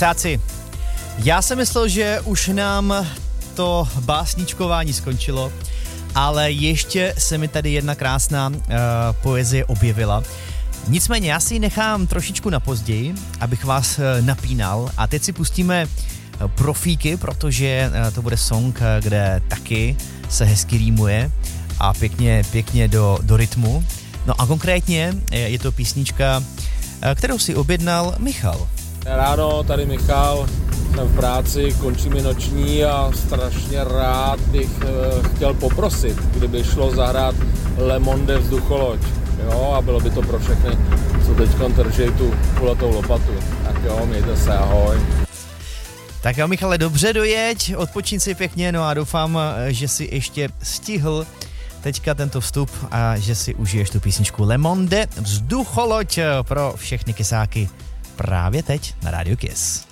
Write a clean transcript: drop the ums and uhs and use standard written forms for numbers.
Kysáci, já jsem myslel, že už nám to básničkování skončilo, ale ještě se mi tady jedna krásná poezie objevila. Nicméně já si ji nechám trošičku na později, abych vás napínal, a teď si pustíme Profíky, protože to bude song, kde taky se hezky rýmuje a pěkně do rytmu. No a konkrétně je to písnička, kterou si objednal Michal. Ráno, tady Michal, jsem v práci, končí mi noční a strašně rád bych chtěl poprosit, kdyby šlo zahrát Le Monde Vzducholoď. Jo, a bylo by to pro všechny, co teďkon držej tu kulatou lopatu. Tak jo, mějte se, ahoj. Tak jo, Michale, dobře dojeď, odpočin si pěkně, no a doufám, že si ještě stihl teďka tento vstup a že si užiješ tu písničku Le Monde Vzducholoď pro všechny kysáky právě teď na Rádiu Kiss.